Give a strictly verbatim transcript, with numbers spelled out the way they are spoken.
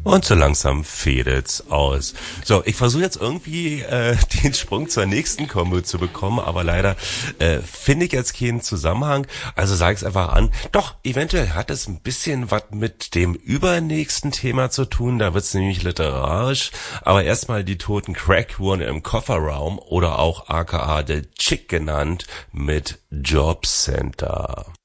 Und so langsam fädelt's aus. So, ich versuche jetzt irgendwie äh, den Sprung zur nächsten Kombo zu bekommen, aber leider äh, finde ich jetzt keinen Zusammenhang. Also sage ich es einfach an. Doch, eventuell hat es ein bisschen was mit dem übernächsten Thema zu tun. Da wird's nämlich literarisch. Aber erstmal die Toten Crack-Uhren im Kofferraum oder auch aka The Chick genannt mit Jobcenter.